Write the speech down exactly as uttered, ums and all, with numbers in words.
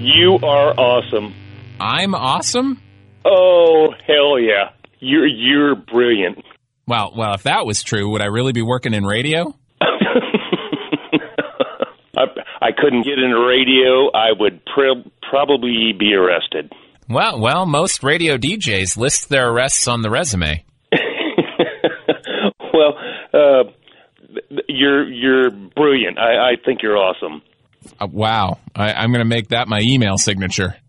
You are awesome. I'm awesome? Oh, hell yeah. You're you're brilliant. Well, well, if that was true, would I really be working in radio? I, I couldn't get into radio. I would pr- probably be arrested. Well, well, most radio D Js list their arrests on the resume. Well, uh, you're you're brilliant. I, I think you're awesome. Uh, wow. I, I'm going to make that my email signature.